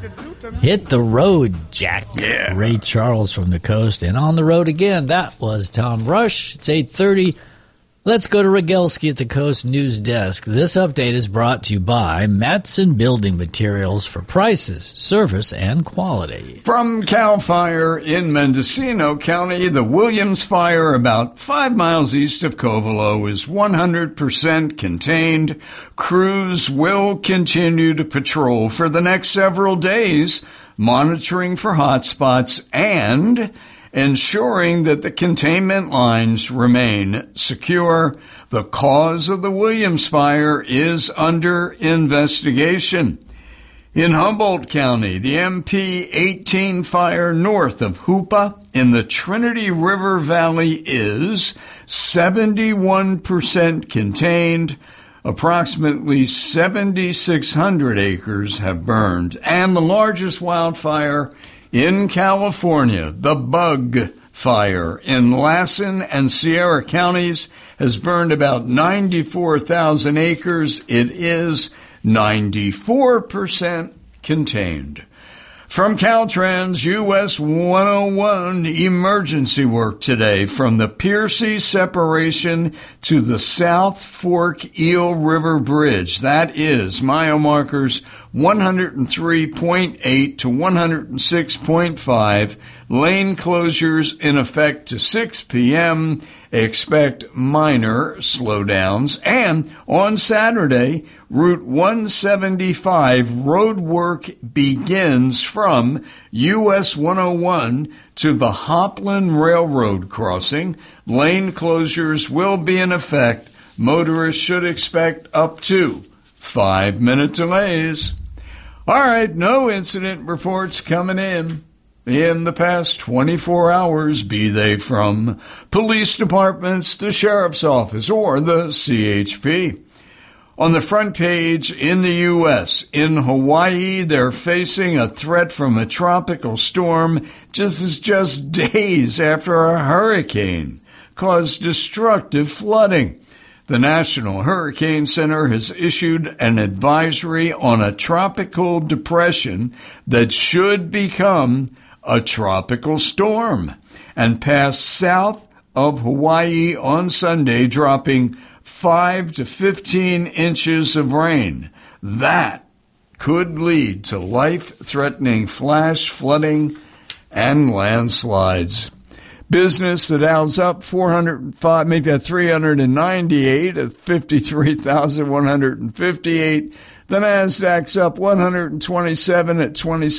Hit the road, Jack. Yeah. Ray Charles from the coast. And on the road again, that was Tom Rush. It's 8:30. Let's go to Rogelski at the Coast News Desk. This update is brought to you by Matson Building Materials for prices, service, and quality. From CAL FIRE in Mendocino County, the Williams Fire about 5 miles east of Covelo is 100% contained. Crews will continue to patrol for the next several days, monitoring for hotspots and ensuring that the containment lines remain secure. The cause of the Williams Fire is under investigation. In Humboldt County, the MP-18 fire north of Hoopa in the Trinity River Valley is 71% contained. Approximately 7,600 acres have burned. And the largest wildfire in California, the Bug Fire in Lassen and Sierra counties, has burned about 94,000 acres. It is 94% contained. From Caltrans, US 101 emergency work today from the Piercy separation to the South Fork Eel River Bridge. That is mile markers 103.8 to 106.5. Lane closures in effect to 6 p.m. Expect minor slowdowns. And on Saturday, Route 175 road work begins from US 101 to the Hopland Railroad crossing. Lane closures will be in effect. Motorists should expect up to 5-minute delays. All right, no incident reports coming in the past 24 hours, be they from police departments, the sheriff's office, or the CHP. On the front page in the U.S., in Hawaii, they're facing a threat from a tropical storm just days after a hurricane caused destructive flooding. The National Hurricane Center has issued an advisory on a tropical depression that should become a tropical storm and pass south of Hawaii on Sunday, dropping 5 to 15 inches of rain. That could lead to life-threatening flash flooding and landslides. Business, the Dow's up 405, make that 398 at 53,158. The Nasdaq's up 127 at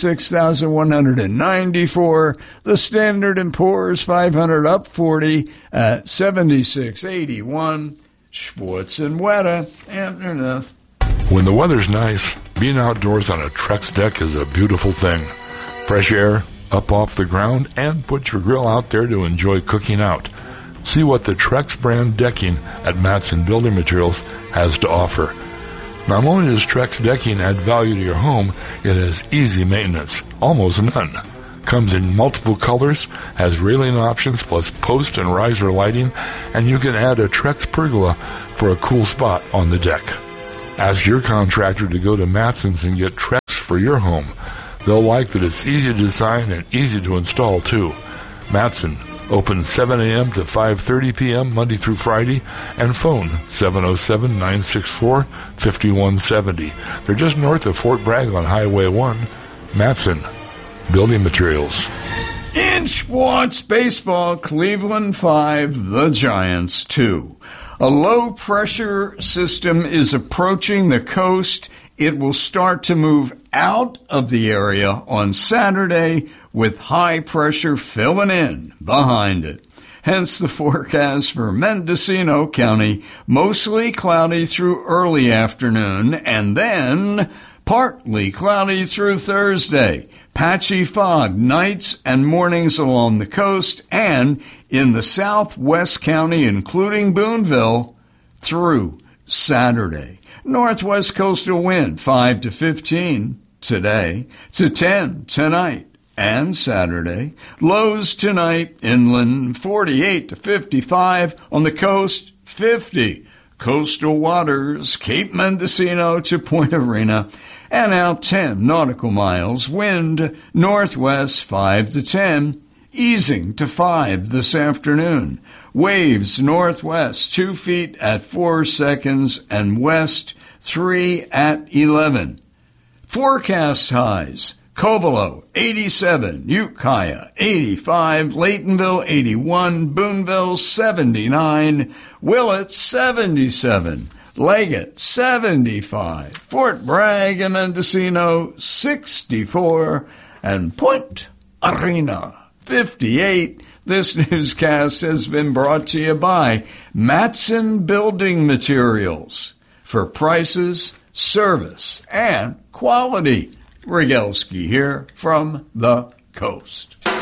26,194. The Standard & Poor's 500 up 40 at 7681. Schwartz and Weta, afternoon. When the weather's nice, being outdoors on a Trex deck is a beautiful thing. Fresh air, up off the ground, and put your grill out there to enjoy cooking out. See what the Trex brand decking at Matson Building Materials has to offer. Not only does Trex decking add value to your home, it has easy maintenance, almost none. Comes in multiple colors, has railing options plus post and riser lighting, and you can add a Trex pergola for a cool spot on the deck. Ask your contractor to go to Matson's and get Trex for your home. They'll like that it's easy to design and easy to install, too. Matson, open 7 a.m. to 5:30 p.m. Monday through Friday, and phone 707-964-5170. They're just north of Fort Bragg on Highway 1. Matson Building Materials. In sports baseball, Cleveland 5, the Giants 2. A low-pressure system is approaching the coast. It will start to move out of the area on Saturday with high pressure filling in behind it. Hence the forecast for Mendocino County, mostly cloudy through early afternoon and then partly cloudy through Thursday. Patchy fog nights and mornings along the coast and in the southwest county, including Boonville, through Saturday. Northwest coastal wind 5 to 15 today to 10 tonight and Saturday. Lows tonight inland 48 to 55, on the coast 50. Coastal waters Cape Mendocino to Point Arena and out 10 nautical miles. Wind northwest 5 to 10, easing to 5 this afternoon. Waves northwest 2 feet at 4 seconds and west 3 at 11. Forecast highs: Covelo 87, Ukiah 85, Laytonville 81, Boonville 79, Willett 77, Leggett 75, Fort Bragg and Mendocino 64, and Point Arena 58. This newscast has been brought to you by Matson Building Materials for prices, service, and quality. Rogalski here from the coast.